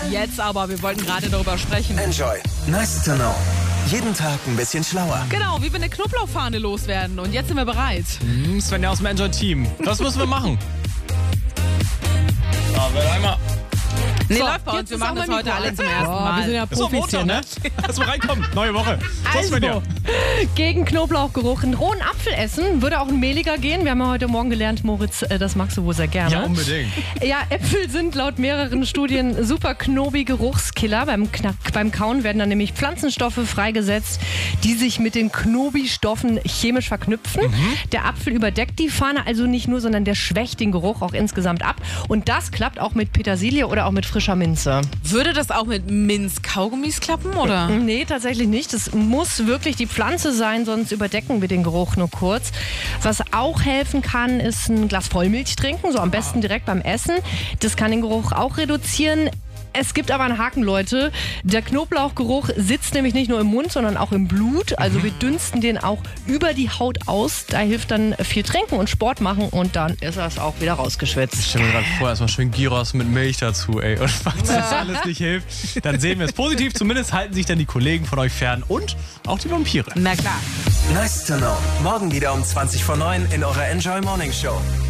Jetzt aber, wir wollten gerade darüber sprechen. Enjoy. Nice to know. Jeden Tag ein bisschen schlauer. Genau, wie wir eine Knoblauchfahne loswerden. Und jetzt sind wir bereit. Svenja aus dem Enjoy-Team. Was müssen wir machen? Einmal. Nee, So, läuft bei uns. jetzt Wir ist machen auch das mein heute Mikro alle zum an. ersten Wir Mal. sind ja Ist doch Profis hier, Montag, ne? ne? Lass mal reinkommen. Neue Woche. So, Svenja. Also, gegen Knoblauchgeruch einen rohen Apfel essen, würde auch ein mehliger gehen. Wir haben ja heute Morgen gelernt, Moritz, das magst du wohl sehr gerne. Ja, unbedingt. Ja, Äpfel sind laut mehreren Studien super Knobi-Geruchskiller. Beim Kauen werden dann nämlich Pflanzenstoffe freigesetzt, die sich mit den Knobi-Stoffen chemisch verknüpfen. Der Apfel überdeckt die Fahne also nicht nur, sondern der schwächt den Geruch auch insgesamt ab. Und das klappt auch mit Petersilie oder auch mit frischer Minze. Würde das auch mit Minz-Kaugummis klappen, oder? Nee, tatsächlich nicht. Das muss wirklich die Pflanze sein, sonst überdecken wir den Geruch nur kurz. Was auch helfen kann, ist ein Glas Vollmilch trinken, so am besten direkt beim Essen. Das kann den Geruch auch reduzieren. Es gibt aber einen Haken, Leute. Der Knoblauchgeruch sitzt nämlich nicht nur im Mund, sondern auch im Blut. Also wir dünsten den auch über die Haut aus. Da hilft dann viel trinken und Sport machen und dann ist das auch wieder rausgeschwitzt. Ich stelle mir gerade vor, erstmal schön Gyros mit Milch dazu, ey. Und falls das alles nicht hilft, dann sehen wir es positiv. Zumindest halten sich dann die Kollegen von euch fern und auch die Vampire. Na klar. Nice to know. Morgen wieder um 20 vor 9 in eurer Enjoy Morning Show.